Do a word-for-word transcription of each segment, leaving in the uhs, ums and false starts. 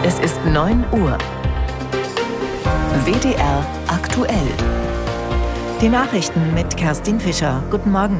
Es ist neun Uhr. W D R aktuell. Die Nachrichten mit Kerstin Fischer. Guten Morgen.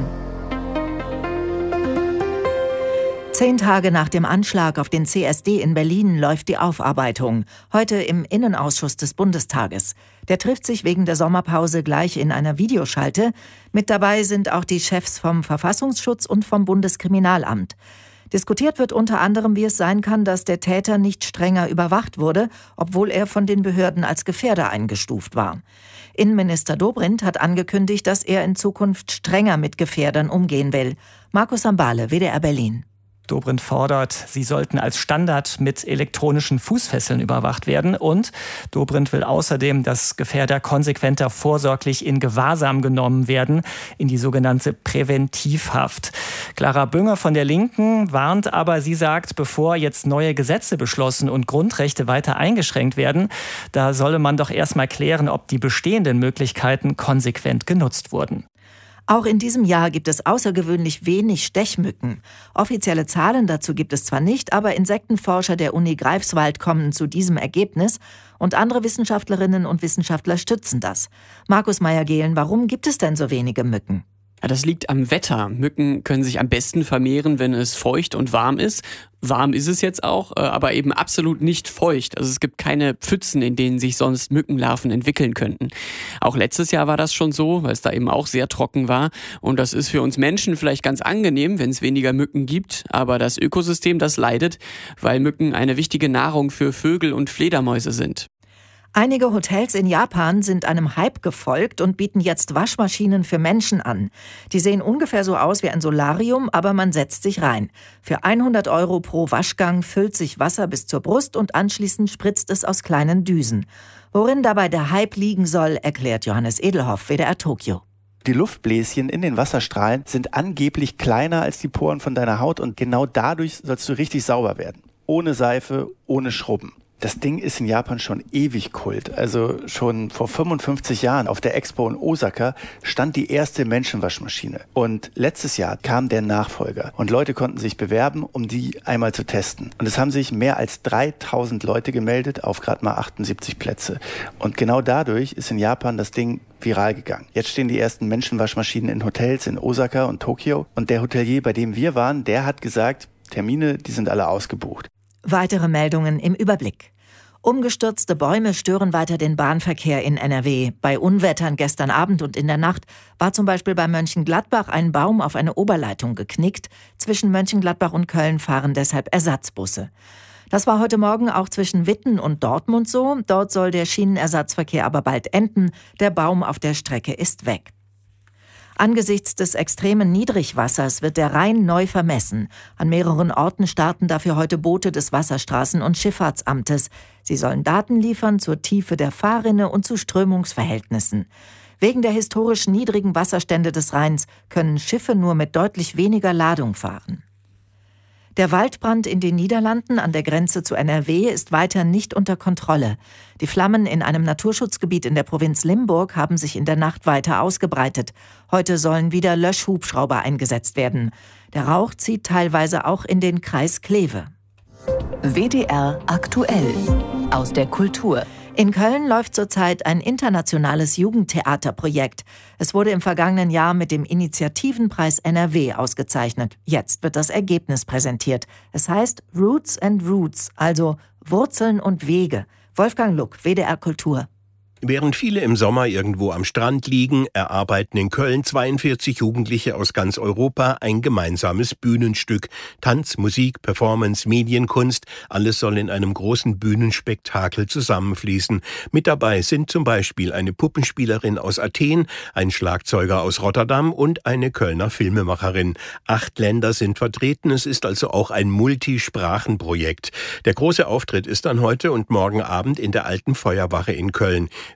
Zehn Tage nach dem Anschlag auf den C S D in Berlin läuft die Aufarbeitung. Heute im Innenausschuss des Bundestages. Der trifft sich wegen der Sommerpause gleich in einer Videoschalte. Mit dabei sind auch die Chefs vom Verfassungsschutz und vom Bundeskriminalamt. Diskutiert wird unter anderem, wie es sein kann, dass der Täter nicht strenger überwacht wurde, obwohl er von den Behörden als Gefährder eingestuft war. Innenminister Dobrindt hat angekündigt, dass er in Zukunft strenger mit Gefährdern umgehen will. Markus Sambale, W D R Berlin. Dobrindt fordert, sie sollten als Standard mit elektronischen Fußfesseln überwacht werden. Und Dobrindt will außerdem, dass Gefährder konsequenter vorsorglich in Gewahrsam genommen werden, in die sogenannte Präventivhaft. Clara Bünger von der Linken warnt aber, sie sagt, bevor jetzt neue Gesetze beschlossen und Grundrechte weiter eingeschränkt werden, da solle man doch erstmal klären, ob die bestehenden Möglichkeiten konsequent genutzt wurden. Auch in diesem Jahr gibt es außergewöhnlich wenig Stechmücken. Offizielle Zahlen dazu gibt es zwar nicht, aber Insektenforscher der Uni Greifswald kommen zu diesem Ergebnis und andere Wissenschaftlerinnen und Wissenschaftler stützen das. Markus Meyer-Gehlen, warum gibt es denn so wenige Mücken? Ja, das liegt am Wetter. Mücken können sich am besten vermehren, wenn es feucht und warm ist. Warm ist es jetzt auch, aber eben absolut nicht feucht. Also es gibt keine Pfützen, in denen sich sonst Mückenlarven entwickeln könnten. Auch letztes Jahr war das schon so, weil es da eben auch sehr trocken war. Und das ist für uns Menschen vielleicht ganz angenehm, wenn es weniger Mücken gibt. Aber das Ökosystem, das leidet, weil Mücken eine wichtige Nahrung für Vögel und Fledermäuse sind. Einige Hotels in Japan sind einem Hype gefolgt und bieten jetzt Waschmaschinen für Menschen an. Die sehen ungefähr so aus wie ein Solarium, aber man setzt sich rein. Für hundert Euro pro Waschgang füllt sich Wasser bis zur Brust und anschließend spritzt es aus kleinen Düsen. Worin dabei der Hype liegen soll, erklärt Johannes Edelhoff, W D R Tokio. Die Luftbläschen in den Wasserstrahlen sind angeblich kleiner als die Poren von deiner Haut und genau dadurch sollst du richtig sauber werden. Ohne Seife, ohne Schrubben. Das Ding ist in Japan schon ewig Kult. Also schon vor fünfundfünfzig Jahren auf der Expo in Osaka stand die erste Menschenwaschmaschine. Und letztes Jahr kam der Nachfolger. Und Leute konnten sich bewerben, um die einmal zu testen. Und es haben sich mehr als dreitausend Leute gemeldet auf gerade mal achtundsiebzig Plätze. Und genau dadurch ist in Japan das Ding viral gegangen. Jetzt stehen die ersten Menschenwaschmaschinen in Hotels in Osaka und Tokio. Und der Hotelier, bei dem wir waren, der hat gesagt, Termine, die sind alle ausgebucht. Weitere Meldungen im Überblick. Umgestürzte Bäume stören weiter den Bahnverkehr in N R W. Bei Unwettern gestern Abend und in der Nacht war zum Beispiel bei Mönchengladbach ein Baum auf eine Oberleitung geknickt. Zwischen Mönchengladbach und Köln fahren deshalb Ersatzbusse. Das war heute Morgen auch zwischen Witten und Dortmund so. Dort soll der Schienenersatzverkehr aber bald enden. Der Baum auf der Strecke ist weg. Angesichts des extremen Niedrigwassers wird der Rhein neu vermessen. An mehreren Orten starten dafür heute Boote des Wasserstraßen- und Schifffahrtsamtes. Sie sollen Daten liefern zur Tiefe der Fahrrinne und zu Strömungsverhältnissen. Wegen der historisch niedrigen Wasserstände des Rheins können Schiffe nur mit deutlich weniger Ladung fahren. Der Waldbrand in den Niederlanden an der Grenze zu N R W ist weiter nicht unter Kontrolle. Die Flammen in einem Naturschutzgebiet in der Provinz Limburg haben sich in der Nacht weiter ausgebreitet. Heute sollen wieder Löschhubschrauber eingesetzt werden. Der Rauch zieht teilweise auch in den Kreis Kleve. W D R aktuell aus der Kultur. In Köln läuft zurzeit ein internationales Jugendtheaterprojekt. Es wurde im vergangenen Jahr mit dem Initiativenpreis N R W ausgezeichnet. Jetzt wird das Ergebnis präsentiert. Es heißt Roots and Roots, also Wurzeln und Wege. Wolfgang Luck, W D R Kultur. Während viele im Sommer irgendwo am Strand liegen, erarbeiten in Köln zweiundvierzig Jugendliche aus ganz Europa ein gemeinsames Bühnenstück. Tanz, Musik, Performance, Medienkunst, alles soll in einem großen Bühnenspektakel zusammenfließen. Mit dabei sind zum Beispiel eine Puppenspielerin aus Athen, ein Schlagzeuger aus Rotterdam und eine Kölner Filmemacherin. Acht Länder sind vertreten, es ist also auch ein Multisprachenprojekt. Der große Auftritt ist dann heute und morgen Abend in der Alten Feuerwache in Köln.